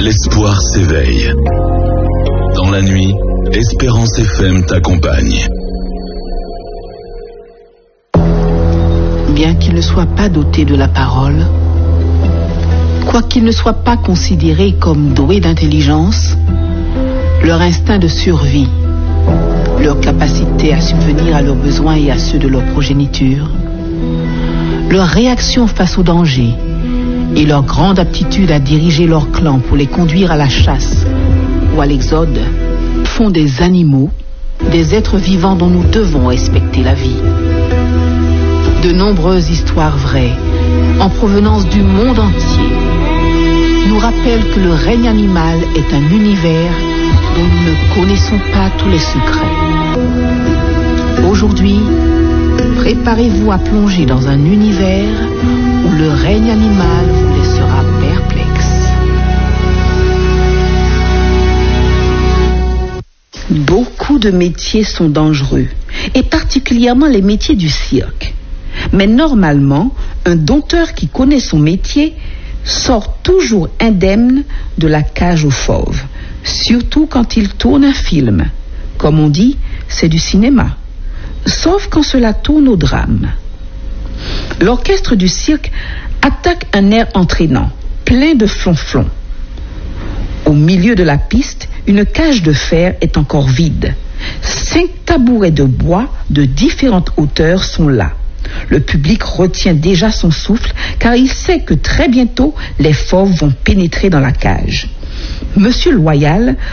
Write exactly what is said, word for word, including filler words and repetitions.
l'espoir s'éveille. Dans la nuit, Espérance F M t'accompagne. Bien qu'ils ne soient pas dotés de la parole, quoiqu'ils ne soient pas considérés comme doués d'intelligence, leur instinct de survie, leur capacité à subvenir à leurs besoins et à ceux de leur progéniture, leur réaction face au danger et leur grande aptitude à diriger leur clan pour les conduire à la chasse ou à l'exode font des animaux, des êtres vivants dont nous devons respecter la vie. De nombreuses histoires vraies, en provenance du monde entier, nous rappellent que le règne animal est un univers dont nous ne connaissons pas tous les secrets. Aujourd'hui, préparez-vous à plonger dans un univers où le règne animal vous laissera perplexe. Beaucoup de métiers sont dangereux, et particulièrement les métiers du cirque. Mais normalement, un dompteur qui connaît son métier sort toujours indemne de la cage aux fauves, surtout quand il tourne un film. Comme on dit, c'est du cinéma. Sauf quand cela tourne au drame. L'orchestre du cirque attaque un air entraînant, plein de flonflons. Au milieu de la piste, une cage de fer est encore vide. Cinq tabourets de bois de différentes hauteurs sont là. Le public retient déjà son souffle car il sait que très bientôt les fauves vont pénétrer dans la cage. Monsieur Loyal